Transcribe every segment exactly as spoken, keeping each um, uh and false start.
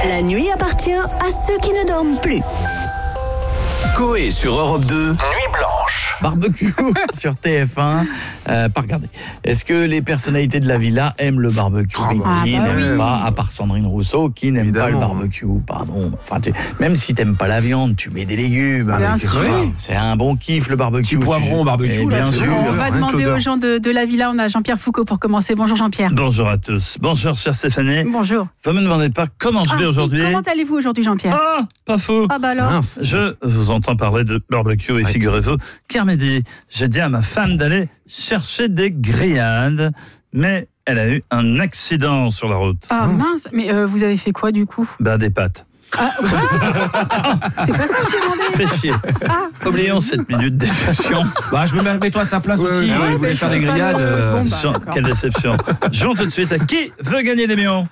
La nuit appartient à ceux qui ne dorment plus. Coé sur Europe deux, Nuit Blanche. Barbecue sur T F un, euh, pas regarder. Est-ce que les personnalités de la villa aiment le barbecue? Ah bah, Qui ah bah n'aime oui. pas, à part Sandrine Rousseau, qui n'aime pas le Évidemment. barbecue? Pardon. Enfin, tu- même si t'aimes pas la viande, tu mets des légumes. Bien Avec- sûr. Ouais, c'est un bon kiff le barbecue. Petit poivron Tu- barbecue, Eh là, bien c'est sûr. bon. On va Rien que demander l'odeur. aux gens de, de la villa. On a Jean-Pierre Foucault pour commencer. Bonjour Jean-Pierre. Bonjour à tous. Bonjour, chère Stéphanie. Bonjour. Vous me demandez pas comment je Ah, vais si, aujourd'hui. Comment allez-vous aujourd'hui Jean-Pierre? Ah, pas faux. Ah bah alors. Mince. Je vous entends parler de barbecue et Ouais. figurez-vous qu'hier midi, j'ai dit à ma femme d'aller chercher des grillades, mais elle a eu un accident sur la route. Ah mince. Mais euh, vous avez fait quoi du coup? Ben, des pâtes. Ah, c'est pas ça que je demandais. Fait chier. Ah. Oublions cette minute de déception. Bah, je me mets, mets-toi à sa place Ouais, aussi. ouais, il ouais, voulait mais faire c'est des pas grillades. le- euh, bon, bah. Jean, d'accord. quelle déception. Jean, tout de suite, à qui veut gagner des millions?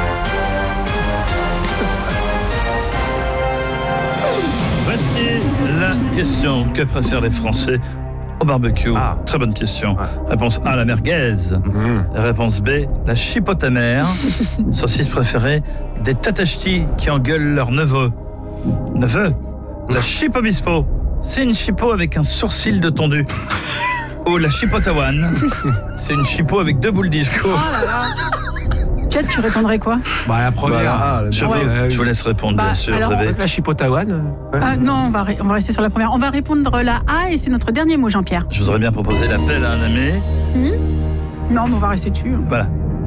Voici la question. Que préfèrent les Français au barbecue? Ah. Très bonne question. Ouais. Réponse A, la merguez. mhm. Réponse B, la chipote amère. Saucisse préférée des tatachtis qui engueulent leur neveu. Neveu, la chipobispo. C'est une chipo avec un sourcil de tondu. Ou la chipotawan. C'est une chipo avec deux boules disco. Oh là là. Pierre, tu répondrais quoi? Bah, la première. Voilà, Je, ah, vous, ouais. je vous laisse répondre, Bah, bien sûr. alors, vous avez- Avec la chipotawan. Ah, non, on va, on va rester sur la première. On va répondre la A et c'est notre dernier mot Jean-Pierre. Je vous aurais bien proposé l'appel à un ami. Non, mais on va rester dessus. Voilà.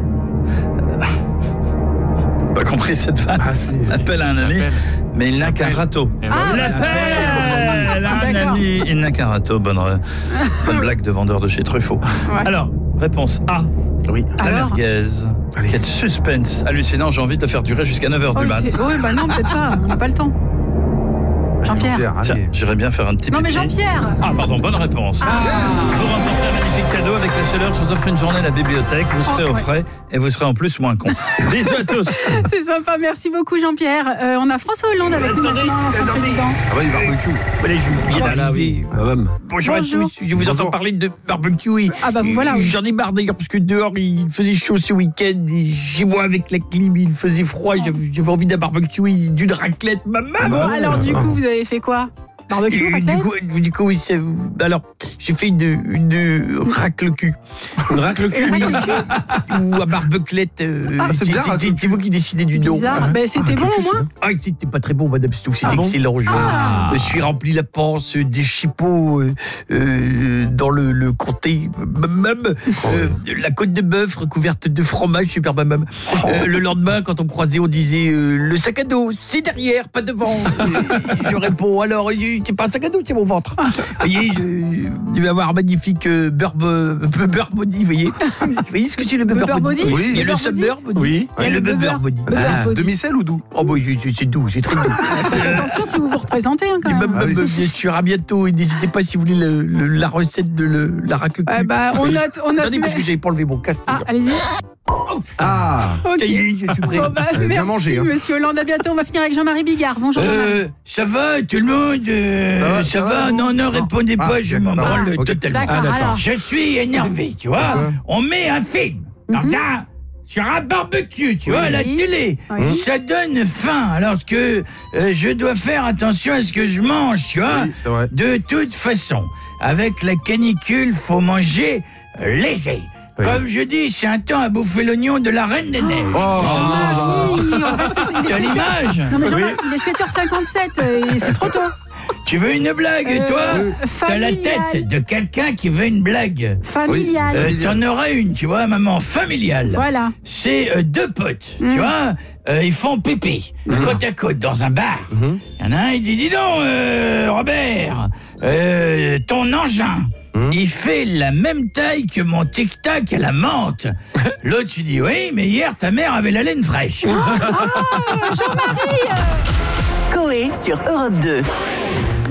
Pas compris cette vanne. Ah si. Appel à un ami, L'appel. mais il n'a qu'un L'appel. râteau. Ah, L'appel à un D'accord. ami, il n'a qu'un râteau. Bonne, euh, bonne blague de vendeur de chez Truffaut. Ouais. Alors, réponse A, Oui. la Alors merguez. Allez. Quel suspense hallucinant, j'ai envie de le faire durer jusqu'à neuf heures Oh, du mat. c'est- oui, bah non, peut-être pas. On n'a pas le temps. Jean-Pierre. Tiens, allez. j'irais bien faire un petit Non, mais pipi. Jean-Pierre. Ah, pardon, bonne réponse. Vous remportez un magnifique cadeau avec la chaleur. Je vous offre une journée à la bibliothèque. Vous serez Oh, au ouais. frais et vous serez en plus moins con. Bisous à tous. C'est sympa, merci beaucoup Jean-Pierre. Euh, on a François Hollande avec nous maintenant, ancien président. Ah oui, barbecue. Allez, je viens Ah là, oui. Ah, même. Bonjour, Bonjour. à tous. Je vous Bonjour. entends parler de barbecue. Oui. Ah bah vous voilà. oui. J'en ai marre d'ailleurs parce que dehors il faisait chaud ce week-end. Et chez moi avec la clim il faisait froid. J'avais j'avais envie d'un barbecue, oui, d'une raclette. Maman. Bon, alors du coup, vous avez fait quoi? Barbecue, Et du raclette? coup, du coup, oui, c'est- alors, j'ai fait une, une racle cul. Une racle le cul. Une oui. raclette. Ou à barbeclette. euh, Ah, c'est c'est- bien, c'est- racle c'est vous qui décidez du nom. Bizarre. Ben, c'était bon au moins? Ah, c'était pas très bon, Madame Stouff, c'était Ah bon excellent. Je Ah. me suis rempli la panse euh, des chipots euh, euh, dans le, le comté. Même euh, la côte de bœuf recouverte de fromage, super mamam. Euh, le lendemain, quand on me croisait, on disait euh, le sac à dos, c'est derrière, pas devant. Et je réponds alors, euh, c'est pas un sac à dos, c'est mon ventre. Vous voyez, je, je vais avoir un magnifique euh, beurre, bo- beurre body, vous voyez. Vous voyez ce que c'est le beurre, beurre body? Oui. Il y a le beurre body? sub-beurre body. Oui. Et le beurre body. Beurre Ah, body. demi-sel ou doux? Oh, bah, c'est- c'est doux, c'est très doux. Faites attention si vous vous représentez hein, quand Et même. même, Ah oui. même, bien sûr, à bientôt. Et n'hésitez pas si vous voulez le- le- la recette de le- la racle cul. Ouais, bah, on note, on note. Attendez, parce mais- que j'avais pas enlevé mon casque. Ah, allez-y. Ah. Ok. Ça y est, je suis prêt. Bon, bah, Euh, bien merci, mangé, hein. monsieur Hollande. À bientôt. On va finir avec Jean-Marie Bigard. Bonjour, Jean-Marie. Euh, ça va, tout le monde euh, Ça va, Ça ça va, va, Non, non, répondez Ah, pas, je m'en d'accord. branle Ok. totalement. D'accord, Ah, alors. Je suis énervé, tu vois. Pourquoi On met un film dans Mhm. un... sur un barbecue, tu vois, à la Oui. télé. Oui. Ça donne faim, alors que euh, je dois faire attention à ce que je mange, tu vois. Oui, c'est vrai. De toute façon, avec la canicule, faut manger euh, léger. Oui. Comme je dis, c'est un temps à bouffer l'oignon de la Reine des Neiges. Oh. Jean-Marie, on reste- il est T'as sept heures- l'image? Non mais Jean-Marie, il est sept heures cinquante-sept et c'est trop tôt. Tu veux une blague, Euh, toi T'as la familial. tête de quelqu'un qui veut une blague. Familial. Euh, Familial. T'en auras une, tu vois, maman, familiale. Voilà. C'est euh, deux potes, Mm. tu vois, euh, ils font pipi, côte à côte, dans un bar. Il y en a un, il dit, dis donc, euh, Robert, euh, ton engin, il fait la même taille que mon tic-tac à la menthe. L'autre, tu dis, oui, mais hier, ta mère avait la laine fraîche. Coé sur Europe deux.